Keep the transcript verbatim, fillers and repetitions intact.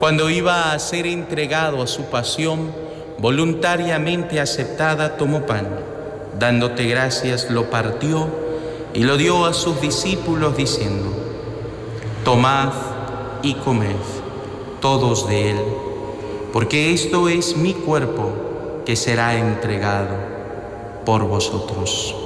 Cuando iba a ser entregado a su pasión, voluntariamente aceptada, tomó pan, dándote gracias, lo partió y lo dio a sus discípulos diciendo: tomad y comed todos de él, porque esto es mi cuerpo que será entregado por vosotros.